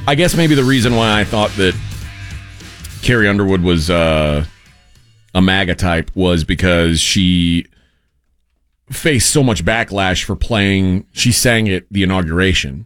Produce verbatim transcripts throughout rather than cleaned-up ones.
I guess maybe the reason why I thought that Carrie Underwood was uh, a MAGA type was because she faced so much backlash for playing. She sang at the inauguration.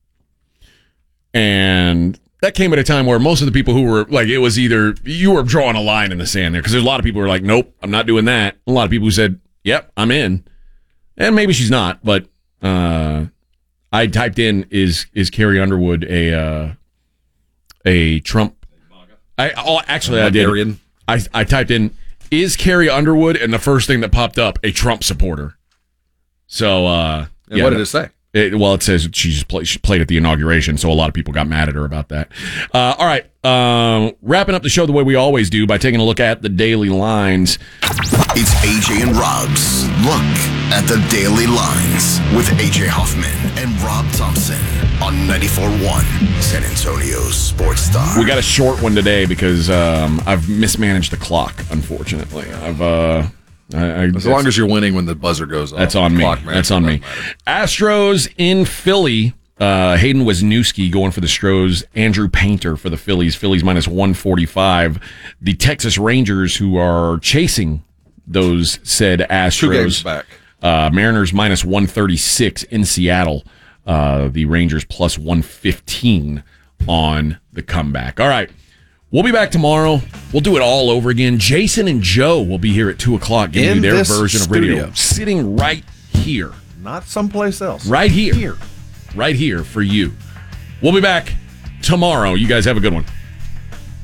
And that came at a time where most of the people who were like, it was either you were drawing a line in the sand there because there's a lot of people who were like, nope, I'm not doing that. A lot of people who said, yep, I'm in. And maybe she's not, but uh, I typed in, is is Carrie Underwood a uh, a Trump? I oh, Actually, I did. I, I typed in, is Carrie Underwood? And the first thing that popped up, a Trump supporter. So, uh, and yeah, what did it say? It, well, it says she just play, she played at the inauguration, so a lot of people got mad at her about that. Uh, all right, um, wrapping up the show the way we always do by taking a look at the daily lines. It's A J and Rob's Look at the Daily Lines with A J Hoffman and Rob Thompson on ninety-four point one San Antonio's Sports Star. We got a short one today because um, I've mismanaged the clock, unfortunately. I've... Uh, I, I, as long as you're winning when the buzzer goes off. That's on me. That's on me. Astros in Philly. Uh, Hayden Wesniewski going for the Stros. Andrew Painter for the Phillies. Phillies minus one forty-five. The Texas Rangers, who are chasing those said Astros. Two games back. Uh, Mariners minus one thirty-six in Seattle. Uh, the Rangers plus one fifteen on the comeback. All right. We'll be back tomorrow. We'll do it all over again. Jason and Joe will be here at two o'clock giving In you their this version studio. of radio. Sitting right here. Not someplace else. Right here. Here. Right here for you. We'll be back tomorrow. You guys have a good one.